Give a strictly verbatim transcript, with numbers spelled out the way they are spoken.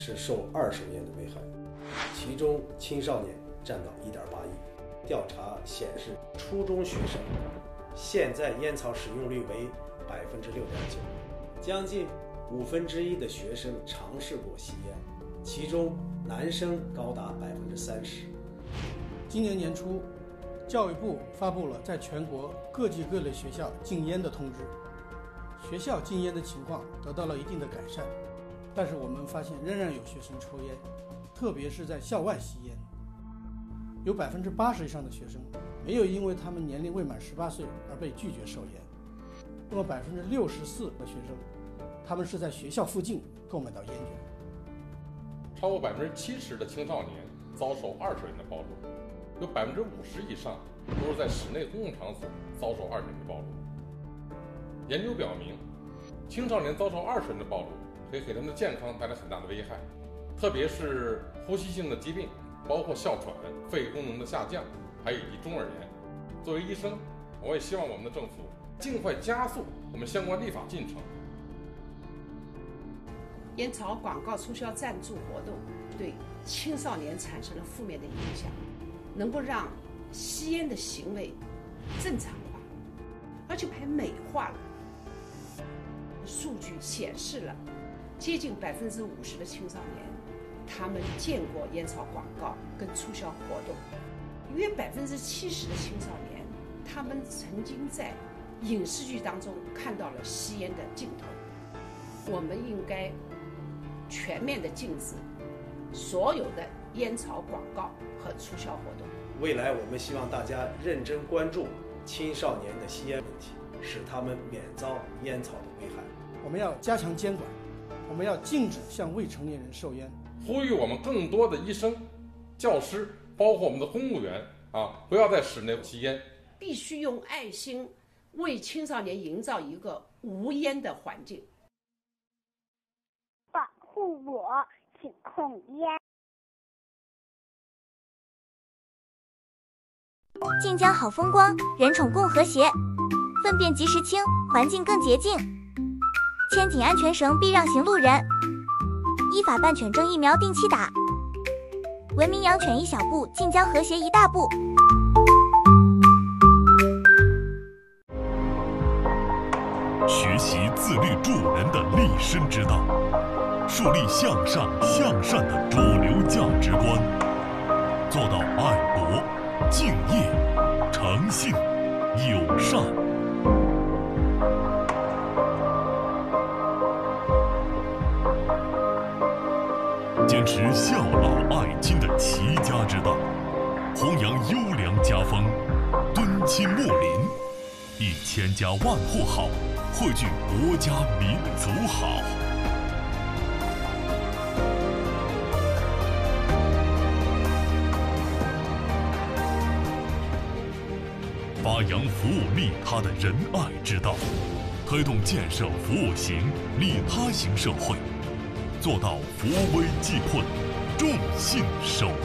是受二手烟的危害，其中青少年占到 一点八亿。调查显示，初中学生现在烟草使用率为百分之六点九，将近五分之一的学生尝试过吸烟，其中男生高达百分之三十。 今年年初，教育部发布了在全国各级各类学校禁烟的通知，学校禁烟的情况得到了一定的改善。但是我们发现仍然有学生抽烟，特别是在校外吸烟。有百分之八十以上的学生没有因为他们年龄未满十八岁而被拒绝售烟。那么百分之六十四的学生，他们是在学校附近购买到烟卷。 超过百分之七十的青少年遭受二手烟的暴露，有百分之五十以上都是在室内公共场所遭受二手烟的暴露。研究表明，青少年遭受二手烟的暴露可以给他们的健康带来很大的危害，特别是呼吸性的疾病，包括哮喘、肺功能的下降，还有以及中耳炎。作为医生，我也希望我们的政府尽快加速我们相关立法进程。 烟草广告促销赞助活动对青少年产生了负面的影响，能够让吸烟的行为正常化，而且还美化了。数据显示了接近百分之五十的青少年，他们见过烟草广告跟促销活动；约百分之七十的青少年，他们曾经在影视剧当中看到了吸烟的镜头。我们应该全面的禁止所有的烟草广告和促销活动。 未来，我们希望大家认真关注青少年的吸烟问题，使他们免遭烟草的危害。 我们要加强监管，我们要禁止向未成年人售烟， 呼吁我们更多的医生、教师，包括我们的公务员啊，不要在室内吸烟。 必须用爱心为青少年营造一个无烟的环境。 保护我，请控烟。 晋江好风光，人宠共和谐，粪便及时清，环境更洁净。牵紧安全绳，避让行路人。依法办犬证疫苗定期打。文明养犬一小步，晋江和谐一大步。 学习自律助人的立身之道，树立向上向善的主流价值观，做到爱国、敬业、诚信、友善。坚持孝老爱亲的齐家之道，弘扬优良家风，敦亲睦邻，以千家万户好汇聚国家民族好。发扬服务利他的仁爱之道，推动建设服务型、利他型社会，做到扶危济困、众信守